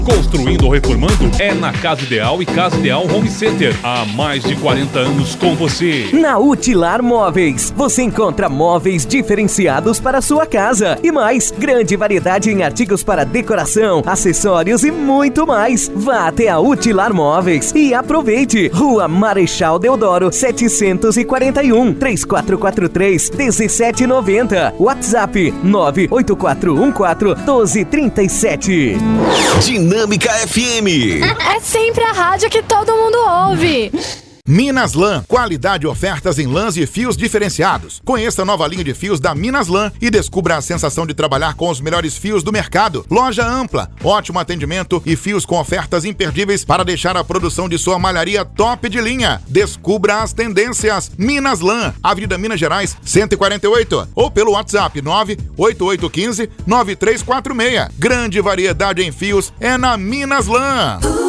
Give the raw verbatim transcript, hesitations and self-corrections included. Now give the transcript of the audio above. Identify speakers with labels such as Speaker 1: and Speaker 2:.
Speaker 1: Construindo ou reformando é na Casa Ideal e Casa Ideal Home Center. Há mais de quarenta anos com você.
Speaker 2: Na Utilar Móveis, você encontra móveis diferenciados para a sua casa. E mais, grande variedade em artigos para decoração, acessórios e muito mais. Vá até a Utilar Móveis e aproveite. Rua Marechal Deodoro, setecentos e quarenta e um, três quatro quatro três, um sete nove zero. WhatsApp nove oito quatro um quatro, um dois três sete.
Speaker 3: Dinâmica F M.
Speaker 4: É sempre a rádio que todo mundo ouve.
Speaker 5: Minas Lã, qualidade e ofertas em lãs e fios diferenciados. Conheça a nova linha de fios da Minas Lã e descubra a sensação de trabalhar com os melhores fios do mercado. Loja ampla, ótimo atendimento e fios com ofertas imperdíveis para deixar a produção de sua malharia top de linha. Descubra as tendências. Minas Lã, Avenida Minas Gerais, cento e quarenta e oito, ou pelo WhatsApp nove oito oito um cinco, nove três quatro seis. Grande variedade em fios é na Minas Lã.